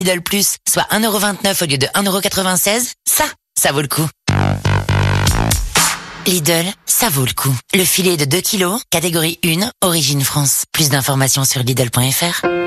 Lidl Plus, soit 1,29€ au lieu de 1,96€, ça vaut le coup. Lidl, ça vaut le coup. Le filet de 2 kilos, catégorie 1, origine France. Plus d'informations sur Lidl.fr.